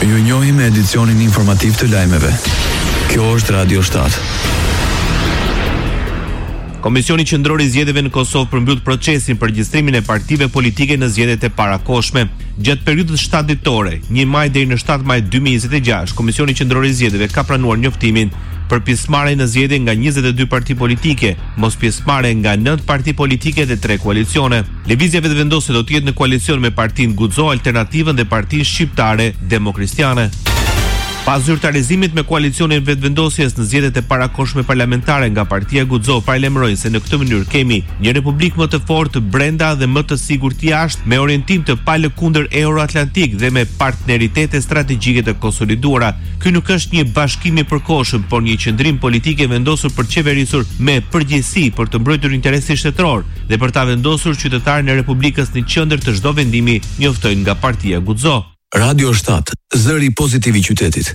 Ju njohim me edicionin informativ të lajmeve. Kjo është Radio 7. Komisioni Qendror i Zgjedhjeve në Kosovë përmbyll procesin për regjistrimin e partive politike në zgjedhjet e parakohshme. Gjatë periudhës 7 ditore, 1 maj deri në 7 maj 2026, Komisioni Qendror i Zgjedhjeve ka pranuar njoftimin për pjesëmarrje në zgjedhje nga 22 parti politike, mos pjesëmarrje nga 9 parti politike dhe 3 koalicione. Lëvizja vetëvendosje do të jetë në koalicion me partinë Guxo Alternativën dhe Partinë Shqiptare Demokracistiane. Pas zyrtarizimit me koalicionin vetëvendosjes në zgjedhjet e parakohshme parlamentare nga Partia Guxo, paralajmërojnë se në këtë mënyrë kemi një republikë më të fortë brenda dhe më të sigurt jashtë, me orientim të palëkundër euroatlantik dhe me partneritete strategjike të konsoliduara. Ky nuk është një bashkim i përkohshëm, por një qendrim politike vendosur për të qeverisur me përgjegjësi për të mbrojtur interesin shtetëror dhe për ta vendosur qytetarën e Republikës në qendër të çdo vendimi, njoftojnë nga Partia Guxo. Radio 7, zëri pozitiv i qytetit.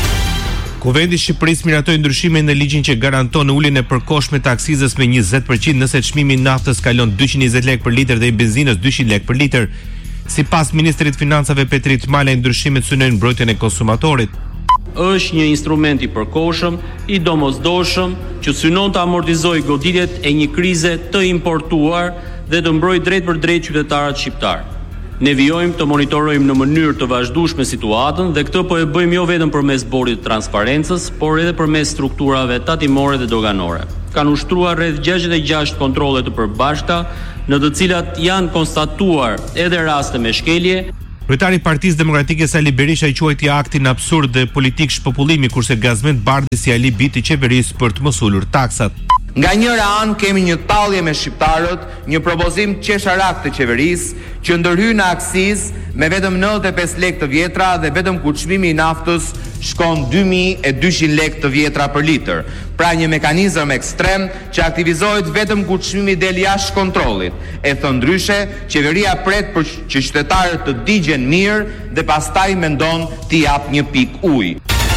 Kuvendi i Shqipërisë miratoi ndryshime në ligjin që garanton uljen e përkohshme të aksizës me 20% nëse çmimi i naftës kalon 220 lekë për litër dhe i benzinës 200 lekë për litër. Sipas ministrit të Financave Petrit Mala, ndryshimet synojnë mbrojtjen e konsumatorit. Është një instrument i përkohshëm, i domosdoshëm, që synon të amortizojë goditjet e një krize të importuar dhe të mbrojë drejt për drejt qytetarët shqiptar. Ne vijojmë të monitorojmë në mënyrë të vazhdueshme situatën dhe këtë po e bëjmë jo vetëm përmes bordit të transparencës, por edhe përmes strukturave tatimore dhe doganore. Kanë ushtruar rreth 66 kontrolle të përbashkëta, në të cilat janë konstatuar edhe raste me shkelje. Kryetari i Partisë Demokratike Sali Berisha i quajti aktin absurd dhe politik shpopullimi, kurse Gazmend Bardhi si alibi të qeverisë për të mos ulur taksat. Nga njëra anë kemi një tallje me shqiptarët, një propozim qesharak të qeverisë që ndërhyn në aksizë me vetëm 95 lekë të vjetra dhe vetëm kur çmimi i naftës shkon 2200 lekë të vjetra për litër. Pra një mekanizëm ekstrem që aktivizohet vetëm kur çmimi del jashtë kontrollit. E thënë ndryshe, qeveria pret për që qytetarët të digjen mirë dhe pastaj mendon t'i jap një pikë ujë.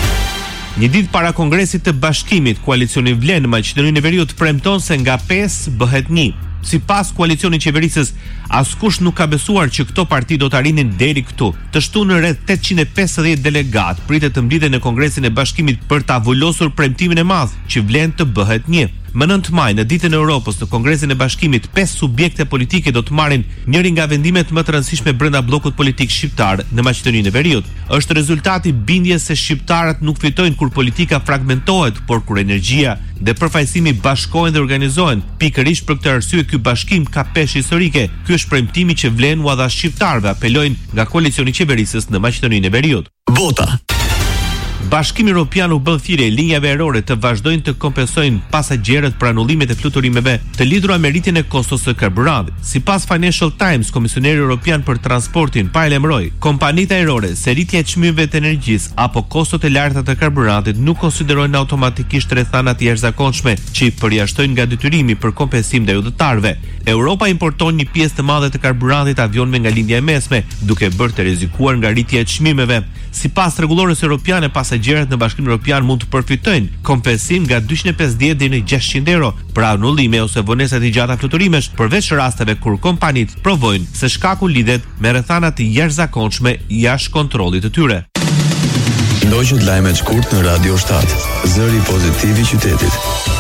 Një ditë para Kongresit të Bashkimit, koalicioni Vlen në Maqedoninë e Veriut premton se nga 5 bëhet 1. Sipas koalicionit qeverisës, askush nuk ka besuar që këto parti do të arrinin deri këtu. Të shtunë rreth 850 delegat pritet të mblidhen në Kongresin e Bashkimit për ta vulosur premtimin e madh që Vlen të bëhet 1. Më 9 maj, në ditën e Europës, në Kongresin e Bashkimit, 5 subjekte politike do të marrin njëri nga vendimet më të rëndësishme brenda bllokut politik shqiptar në Maqedoninë e Veriut. Është rezultati bindjes se shqiptarët nuk fitojnë kur politika fragmentohet, por kur energjia dhe përfaqësimi bashkohen dhe organizohen. Pikërisht për këtë arsye ky bashkim ka peshë historike. Ky është premtimi që Vlen u dha shqiptarëve, apelojnë nga koalicioni i qeverisës në Maqedoninë e Veriut. Vota. Bashkimi Evropian u bën thirrje linjave ajrore të vazhdojnë të kompensojnë pasagerët për anullimet e fluturimeve të lidhura me rritjen e kostos së karburantit. Sipas Financial Times, Komisioneri Evropian për Transportin paralajmëroi kompanitë ajrore se rritja e çmimeve të energjisë apo kostot e larta të karburantit nuk konsiderojnë automatikisht rrethana të jashtëzakonshme që i përjashtojnë nga detyrimi për kompensim ndaj udhëtarëve. Europa importon një pjesë të madhe të karburantit avionëve nga lindja e mesme, duke bërë të rrezikuar nga rritja e çmimeve. Sipas rregullores europiane, pasagerët në Bashkimin Evropian mund të përfitojnë kompensim nga 250 deri në 600 euro për anullime ose vonesa të gjata fluturimesh, përveç rasteve kur kompanitë provojnë se shkaku lidhet me rrethana të jashtëzakonshme jashtë kontrollit të tyre. Ndoqët lajmet shkurt në Radio 7, zëri pozitiv i qytetit.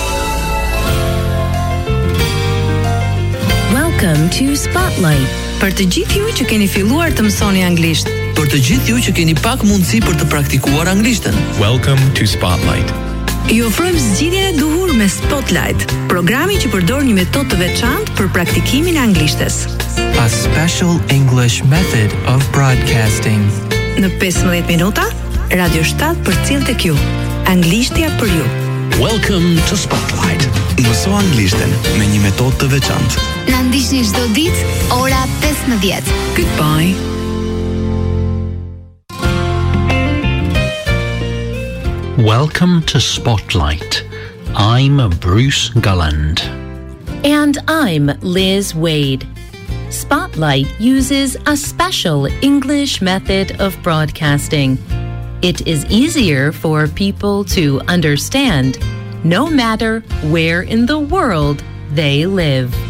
Welcome to Spotlight. Për të gjithë ju që keni filluar të mësoni anglisht. Për të gjithë ju që keni pak mundësi për të praktikuar anglishtën. Welcome to Spotlight. Ju ofrojmë zgjidhjen e duhur me Spotlight, programi që përdor një metodë të veçantë për praktikimin e anglishtes. A special English method of broadcasting. Në 15 minuta, Radio 7 përcjell tek ju. Anglishtja për ju. Welcome to Spotlight. Mëso anglishten me një metodë të veçantë. Na ndiqni çdo ditë ora 15. Goodbye. Welcome to Spotlight. I'm Bruce Gulland. And I'm Liz Wade. Spotlight uses a special English method of broadcasting. It is easier for people to understand, no matter where in the world they live.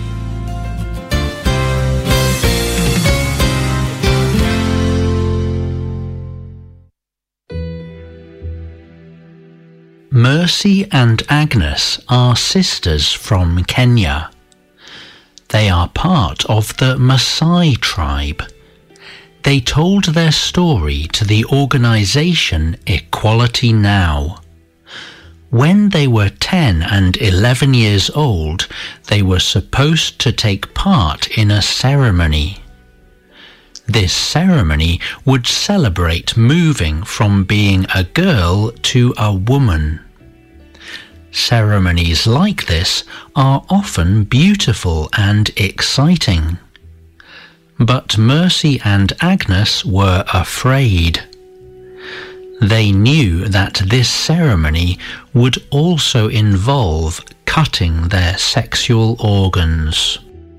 Mercy and Agnes are sisters from Kenya. They are part of the Maasai tribe. They told their story to the organisation Equality Now. When they were 10 and 11 years old, they were supposed to take part in a ceremony. This ceremony would celebrate moving from being a girl to a woman. Ceremonies like this are often beautiful and exciting. But Mercy and Agnes were afraid. They knew that this ceremony would also involve cutting their sexual organs.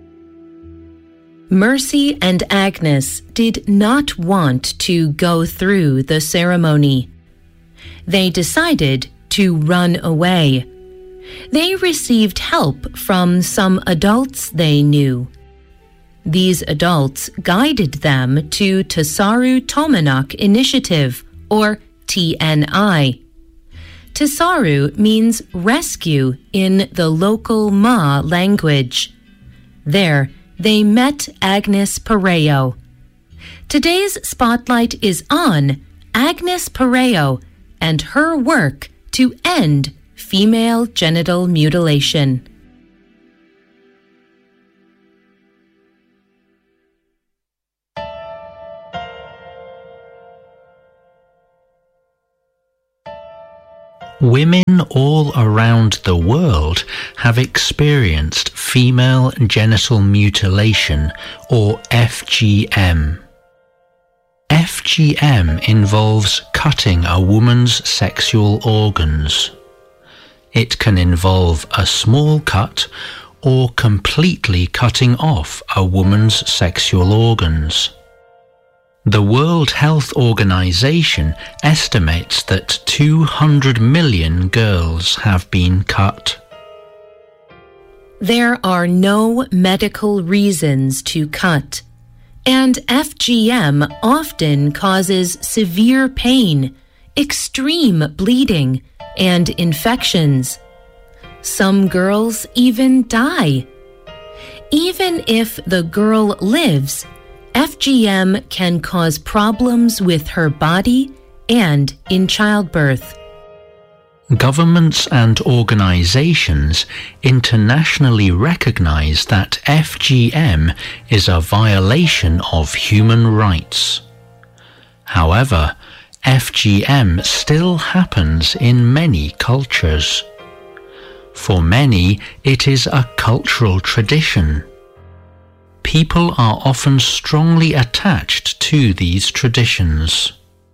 Mercy and Agnes did not want to go through the ceremony. They decided to run away. They received help from some adults they knew. These adults guided them to Tasaru Tomanak Initiative, or TNI. Tasaru means rescue in the local Ma language. There, they met Agnes Pareo. Today's spotlight is on Agnes Pareo and her work to end female genital mutilation. Women all around the world have experienced female genital mutilation, or FGM. FGM involves cutting a woman's sexual organs. It can involve a small cut or completely cutting off a woman's sexual organs. The World Health Organization estimates that 200 million girls have been cut. There are no medical reasons to cut, and FGM often causes severe pain, extreme bleeding, and infections. Some girls even die. Even if the girl lives, FGM can cause problems with her body and in childbirth. Governments and organizations internationally recognize that FGM is a violation of human rights. However, FGM still happens in many cultures. For many, it is a cultural tradition. People are often strongly attached to these traditions.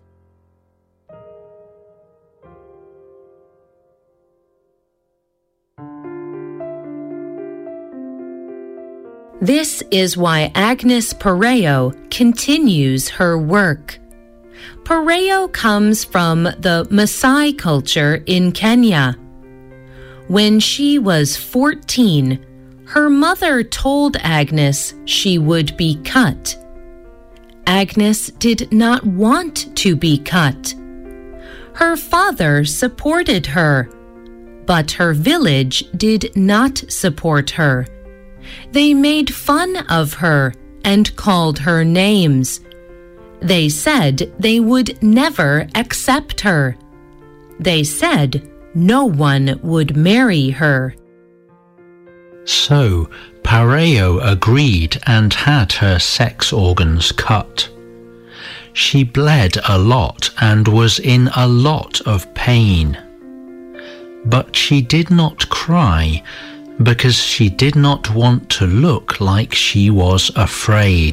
This is why Agnes Pareo continues her work. Pareo comes from the Maasai culture in Kenya. When she was 14, her mother told Agnes she would be cut. Agnes did not want to be cut. Her father supported her, but her village did not support her. They made fun of her and called her names. They said they would never accept her. They said no one would marry her. So, Pareo agreed and had her sex organs cut. She bled a lot and was in a lot of pain. But she did not cry because she did not want to look like she was afraid.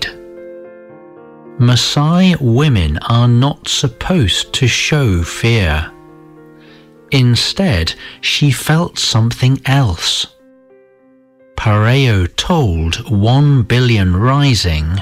Maasai women are not supposed to show fear. Instead, she felt something else. Pareo told 1 Billion Rising,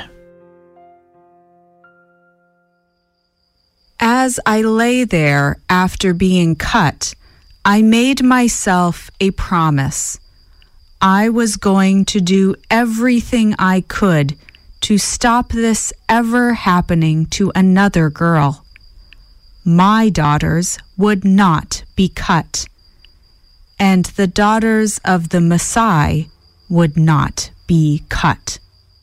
"As I lay there after being cut, I made myself a promise. I was going to do everything I could to stop this ever happening to another girl. my daughters would not be cut, and the daughters of the Maasai would not be cut.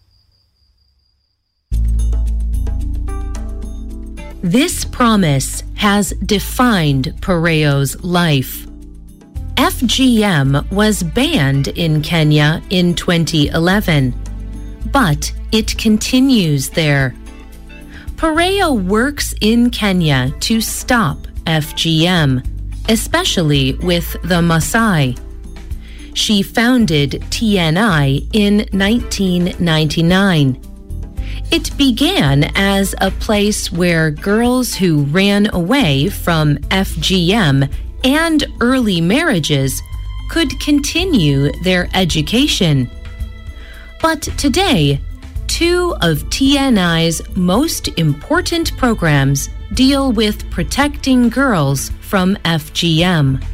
This promise has defined Pereo's life. FGM was banned in Kenya in 2011, but it continues there. Pereo works in Kenya to stop FGM, especially with the Maasai. She founded TNI in 1999. It began as a place where girls who ran away from FGM and early marriages could continue their education. But today, 2 of TNI's most important programs deal with protecting girls from FGM.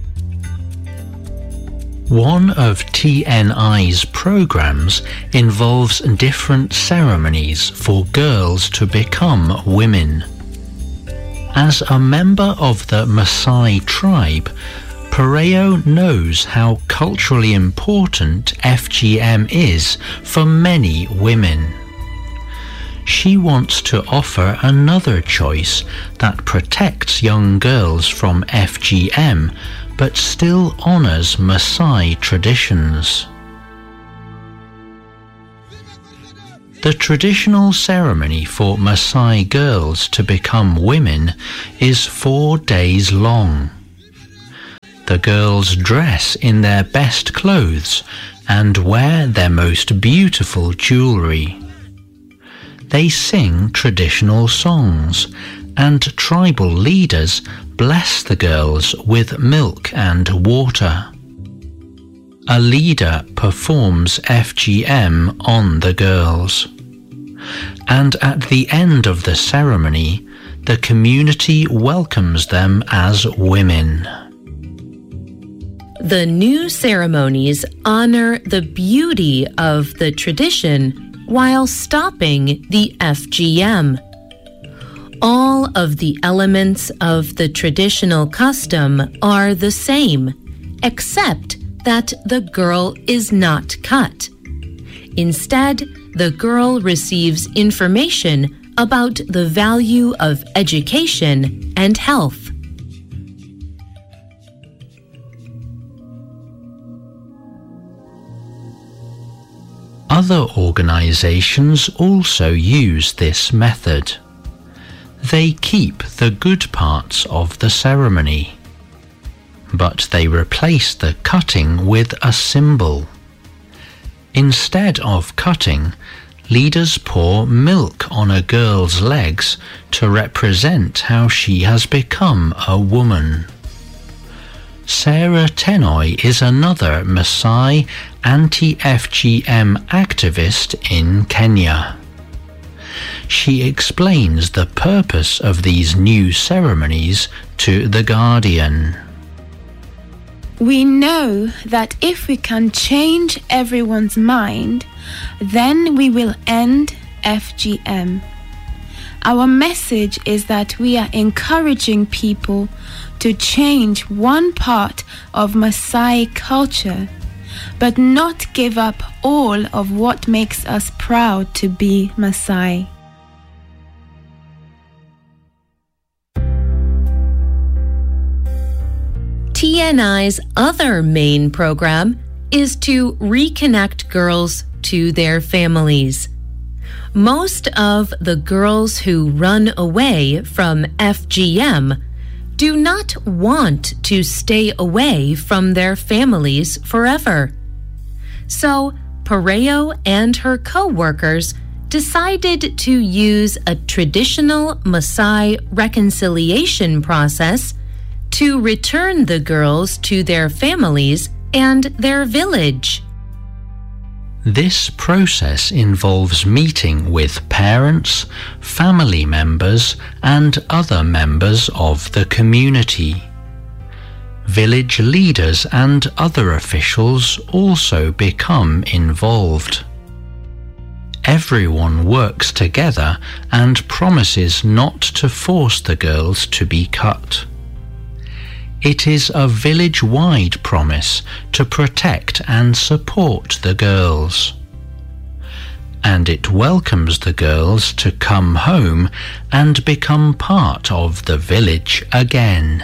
One of TNI's programs involves different ceremonies for girls to become women. As a member of the Maasai tribe, Pereo knows how culturally important FGM is for many women. She wants to offer another choice that protects young girls from FGM but still honors Maasai traditions. The traditional ceremony for Maasai girls to become women is 4 days long. The girls dress in their best clothes and wear their most beautiful jewelry. They sing traditional songs, and tribal leaders bless the girls with milk and water. A leader performs FGM on the girls. And at the end of the ceremony, the community welcomes them as women. The new ceremonies honor the beauty of the tradition while stopping the FGM. All of the elements of the traditional custom are the same, except that the girl is not cut. Instead, the girl receives information about the value of education and health. Other organizations also use this method. They keep the good parts of the ceremony, but they replace the cutting with a symbol. Instead of cutting, leaders pour milk on a girl's legs to represent how she has become a woman. Sarah Tenoi is another Maasai anti-FGM activist in Kenya. She explains the purpose of these new ceremonies to The Guardian. We know that if we can change everyone's mind, then we will end FGM. Our message is that we are encouraging people to change one part of Maasai culture, but not give up all of what makes us proud to be Maasai. TNI's other main program is to reconnect girls to their families. Most of the girls who run away from FGM do not want to stay away from their families forever. So, Pereo and her co-workers decided to use a traditional Maasai reconciliation process to return the girls to their families and their village. This process involves meeting with parents, family members, and other members of the community. Village leaders and other officials also become involved. Everyone works together and promises not to force the girls to be cut. It is a village-wide promise to protect and support the girls. And it welcomes the girls to come home and become part of the village again.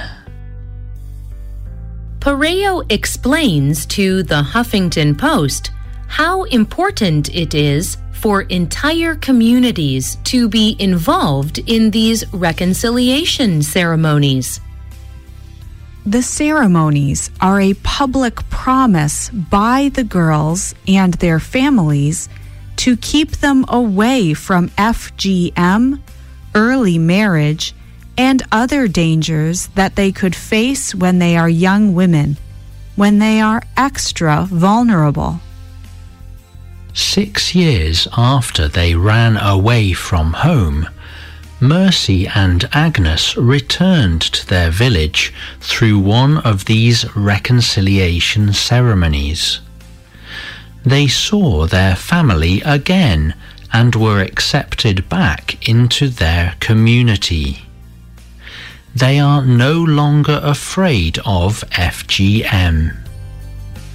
Pareo explains to the Huffington Post how important it is for entire communities to be involved in these reconciliation ceremonies. The ceremonies are a public promise by the girls and their families to keep them away from FGM, early marriage, and other dangers that they could face when they are young women, when they are extra vulnerable. 6 years after they ran away from home, Mercy and Agnes returned to their village through one of these reconciliation ceremonies. They saw their family again and were accepted back into their community. They are no longer afraid of FGM.